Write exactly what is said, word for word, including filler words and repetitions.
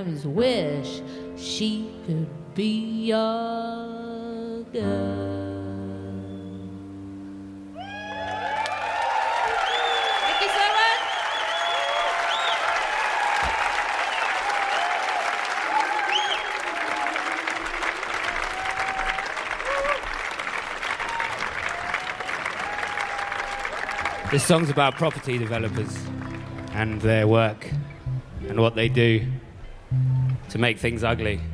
sometimes wish she could be your girl. Thank you so much. This song's about property developers and their work and what they do to make things ugly.